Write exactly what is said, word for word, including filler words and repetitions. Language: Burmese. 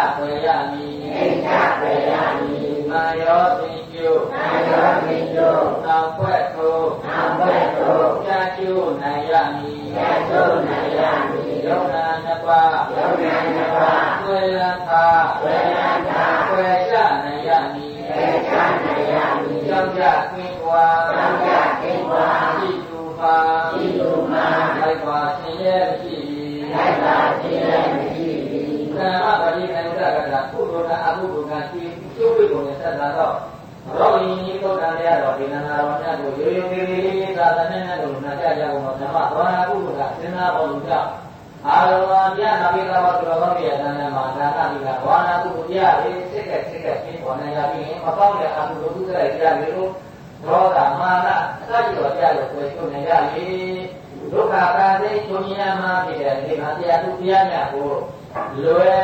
ဝေယမိအိဋ္ဌဝေယမိမာယောတိကျုမာယောတိကျုနောက်ွက်ထိုးနောက်ွက်ထိုးပြကျုနိုင်ယမိပြကျုနိုင်ယမိယုံနာနှစ်ပါးယုံနာနှစ်ပါးဝေလံသာဝေလံသာဝေချနိုင်ယမိဝေချနိုင်ယမိကြောင့်ကြခင်းကွာကြောင့်ကြခင်းကွာဤသူပါဤသူမှာလိုက်ပါရှင်ရဲ့မရှိလိုက်ပါရှင်ရဲ့မရှိကာမပရိနိဗ္ဗာန်ကကုသိုလ်ကအကုသိုလ်ကရှိကျိုးဝိကုန်နဲ့ဆက်တာတော့ရောဂီနိဗ္ဗာန်တရားတော်ဒီနန္ဒတော်မြတ်ကိုရိုးရိုးသေးသေးသာသနာနဲ့တို့နာကြကြကုန်တော့ဓမ္မသောနာကုသိုလ်ကစဉ်းစားပေါ်လို့ကြောင့်အာရောပြနာပိကဝတ္တရောဂေယတဏ္ဍမှာဒါနတိကဘောနာကုသိုလ်တရားလေးစိတ်ကစိတ်ကရှင်းပေါ်နေရပြီးမပေါက်တဲ့အကုသိုလ်ကုသိုလ်တရားလေးကိုဒေါသမာနအစရှိတော်တရားကိုဆွေးနွေးနေရလေဒုက္ခပါသိဉာဏ်မှာဖြစ်တဲ့ဒီမှာတရားသူတရားများကိုလွယ်